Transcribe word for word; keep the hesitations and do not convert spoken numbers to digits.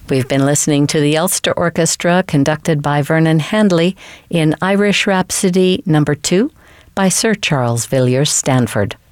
We've been listening to the Ulster Orchestra conducted by Vernon Handley in Irish Rhapsody number two by Sir Charles Villiers Stanford.